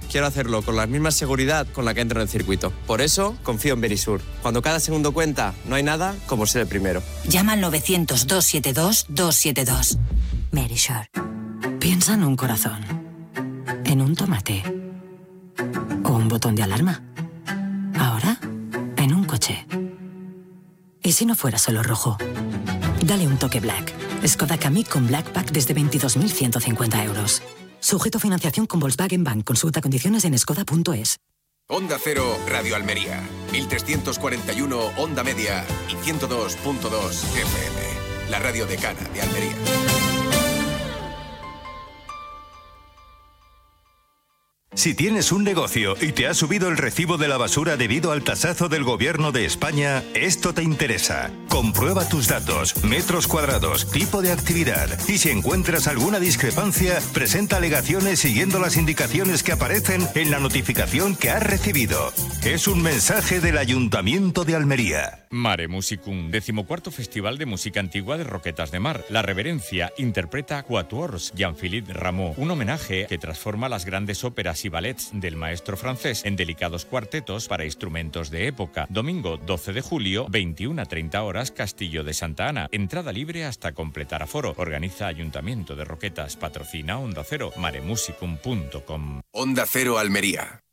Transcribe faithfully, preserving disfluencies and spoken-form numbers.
quiero hacerlo con la misma seguridad con la que entro en el circuito. Por eso, confío en Verisur. Cuando cada segundo cuenta, no hay nada como ser el primero. Llama al novecientos, doscientos setenta y dos, doscientos setenta y dos. Verisur. Piensa en un corazón, en un tomate o un botón de alarma. Ahora, en un coche. ¿Y si no fuera solo rojo? Dale un toque Black. Skoda Kamiq con Black Pack desde veintidós mil ciento cincuenta euros. Sujeto a financiación con Volkswagen Bank. Consulta condiciones en skoda punto es. Onda Cero, Radio Almería. mil trescientos cuarenta y uno Onda Media y ciento dos punto dos F M. La radio decana de Almería. Si tienes un negocio y te ha subido el recibo de la basura debido al tasazo del Gobierno de España, esto te interesa. Comprueba tus datos, metros cuadrados, tipo de actividad y si encuentras alguna discrepancia, presenta alegaciones siguiendo las indicaciones que aparecen en la notificación que has recibido. Es un mensaje del Ayuntamiento de Almería. Mare Musicum, decimocuarto Festival de Música Antigua de Roquetas de Mar. La Reverencia interpreta Quatuors Jean-Philippe Rameau, un homenaje que transforma las grandes óperas y ballets del maestro francés en delicados cuartetos para instrumentos de época. Domingo doce de julio, veintiuna a treinta horas, Castillo de Santa Ana. Entrada libre hasta completar aforo. Organiza Ayuntamiento de Roquetas. Patrocina Onda Cero. Maremusicum punto com. Onda Cero Almería.